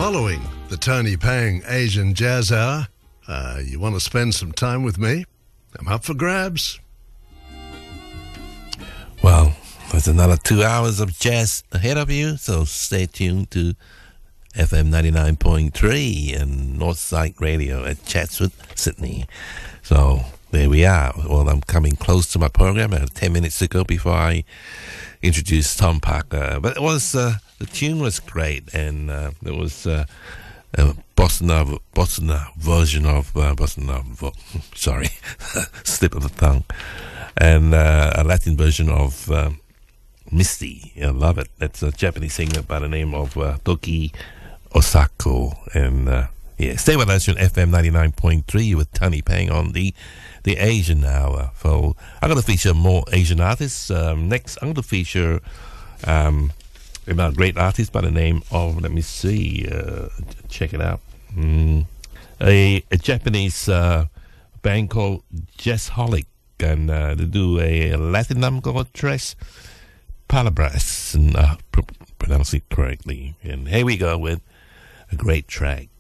Following the Tony Pang Asian Jazz Hour, you want to spend some time with me? I'm up for grabs. Well, there's another 2 hours of jazz ahead of you, so stay tuned to FM 99.3 and Northside Radio at Chatswood, Sydney. So there we are. Well, I'm coming close to my program 10 minutes ago before I introduced Tom Parker. But it was the tune was great, and there was a bossa nova version of bossa nova. Sorry, slip of the tongue, and a Latin version of Misty. I love it. That's a Japanese singer by the name of Toki Osako, and yeah, stay with us on FM 99.3 with Tony Pang on the Asian Hour. So I'm going to feature more Asian artists. Next, I'm going to feature a great artist by the name of, let me see, check it out, a Japanese band called Jazzholic, and they do a Latinum called Tres Palabras, and pronounce it correctly. And here we go with a great track.